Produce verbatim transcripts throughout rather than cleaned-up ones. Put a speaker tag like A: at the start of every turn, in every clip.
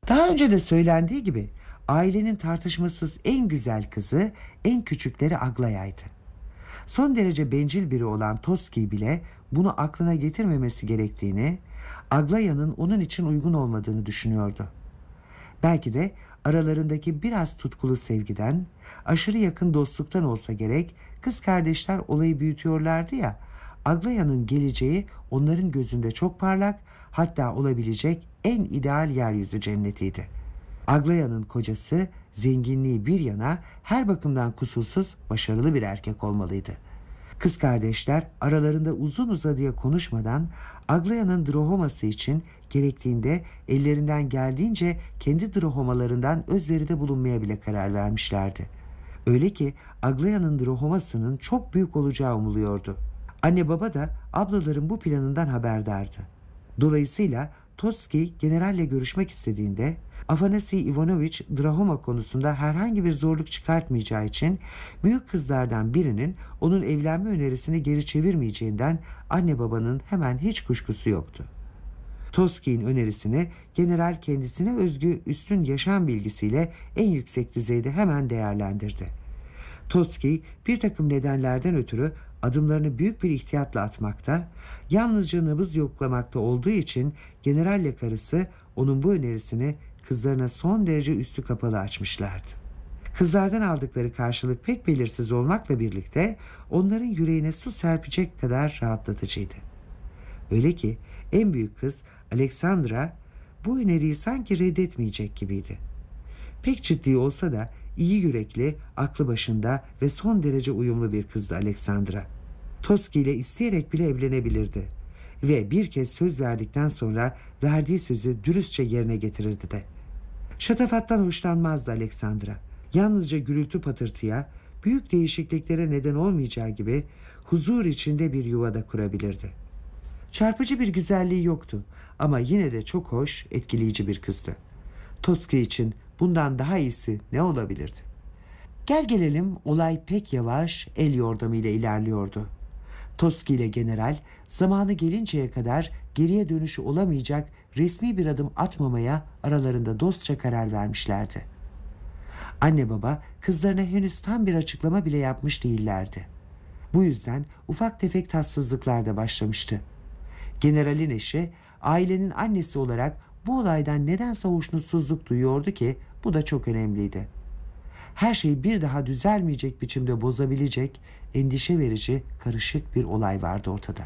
A: Daha önce de söylendiği gibi ailenin tartışmasız en güzel kızı, en küçükleri Aglaya'ydı. Son derece bencil biri olan Toski bile bunu aklına getirmemesi gerektiğini, Aglaya'nın onun için uygun olmadığını düşünüyordu. Belki de aralarındaki biraz tutkulu sevgiden, aşırı yakın dostluktan olsa gerek, kız kardeşler olayı büyütüyorlardı ya, Aglaya'nın geleceği onların gözünde çok parlak, hatta olabilecek en ideal yeryüzü cennetiydi. Aglaya'nın kocası zenginliği bir yana her bakımdan kusursuz, başarılı bir erkek olmalıydı. Kız kardeşler aralarında uzun uzadıya konuşmadan Aglaya'nın drohoması için gerektiğinde ellerinden geldiğince kendi drohomalarından özveride bulunmaya bile karar vermişlerdi. Öyle ki Aglaya'nın drohomasının çok büyük olacağı umuluyordu. Anne baba da ablaların bu planından haberdardı. Dolayısıyla Toski generalle görüşmek istediğinde Afanasi Ivanovich Drahoma konusunda herhangi bir zorluk çıkartmayacağı için büyük kızlardan birinin onun evlenme önerisini geri çevirmeyeceğinden anne babanın hemen hiç kuşkusu yoktu. Toski'nin önerisini general kendisine özgü üstün yaşam bilgisiyle en yüksek düzeyde hemen değerlendirdi. Toski bir takım nedenlerden ötürü adımlarını büyük bir ihtiyatla atmakta, yalnızca nabız yoklamakta olduğu için generalle karısı onun bu önerisini kızlarına son derece üstü kapalı açmışlardı. Kızlardan aldıkları karşılık pek belirsiz olmakla birlikte onların yüreğine su serpecek kadar rahatlatıcıydı. Öyle ki en büyük kız Alexandra bu öneriyi sanki reddetmeyecek gibiydi. Pek ciddi olsa da iyi yürekli, aklı başında ve son derece uyumlu bir kızdı Alexandra. Toski ile isteyerek bile evlenebilirdi. Ve bir kez söz verdikten sonra verdiği sözü dürüstçe yerine getirirdi de. Şatafattan hoşlanmazdı Alexandra. Yalnızca gürültü patırtıya, büyük değişikliklere neden olmayacağı gibi huzur içinde bir yuvada kurabilirdi. Çarpıcı bir güzelliği yoktu ama yine de çok hoş, etkileyici bir kızdı. Toski için bundan daha iyisi ne olabilirdi? Gel gelelim olay pek yavaş, el yordamıyla ilerliyordu. Toski ile general zamanı gelinceye kadar geriye dönüşü olamayacak resmi bir adım atmamaya aralarında dostça karar vermişlerdi. Anne baba kızlarına henüz tam bir açıklama bile yapmış değillerdi. Bu yüzden ufak tefek tatsızlıklar da başlamıştı. Generalin eşi ailenin annesi olarak bu olaydan nedense hoşnutsuzluk duyuyordu ki bu da çok önemliydi. Her şeyi bir daha düzelmeyecek biçimde bozabilecek endişe verici karışık bir olay vardı ortada.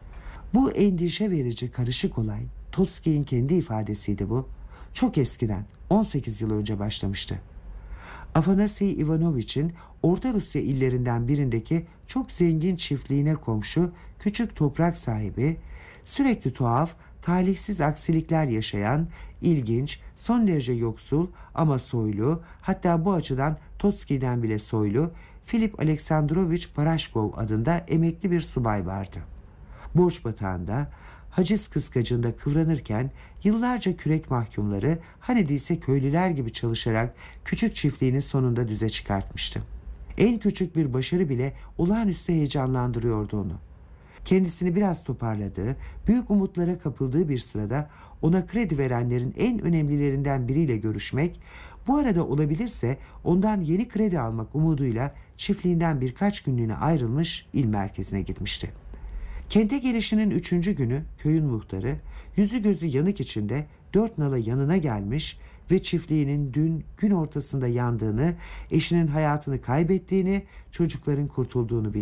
A: Bu endişe verici karışık olay, Toski'nin kendi ifadesiydi bu, çok eskiden on sekiz yıl önce başlamıştı. Afanasi Ivanovich'in Orta Rusya illerinden birindeki çok zengin çiftliğine komşu küçük toprak sahibi, sürekli tuhaf, talihsiz aksilikler yaşayan, ilginç, son derece yoksul ama soylu, hatta bu açıdan Toski'den bile soylu, Filip Aleksandrovich Barashkov adında emekli bir subay vardı. Borç batağında, haciz kıskacında kıvranırken yıllarca kürek mahkumları hani değilse köylüler gibi çalışarak küçük çiftliğini sonunda düze çıkartmıştı. En küçük bir başarı bile olağanüstü heyecanlandırıyordu onu. Kendisini biraz toparladığı, büyük umutlara kapıldığı bir sırada ona kredi verenlerin en önemlilerinden biriyle görüşmek, bu arada olabilirse ondan yeni kredi almak umuduyla çiftliğinden birkaç günlüğüne ayrılmış il merkezine gitmişti. Kente gelişinin üçüncü günü köyün muhtarı yüzü gözü yanık içinde dört nala yanına gelmiş ve çiftliğinin dün gün ortasında yandığını, eşinin hayatını kaybettiğini, çocukların kurtulduğunu bildirmişti.